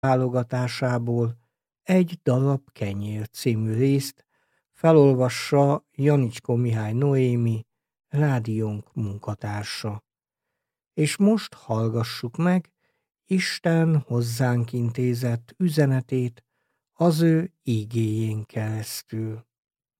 válogatásából egy darab kenyér című részt felolvassa Janicskó Mihály Noémi, rádiónk munkatársa. És most hallgassuk meg Isten hozzánk intézett üzenetét az ő igéjén keresztül.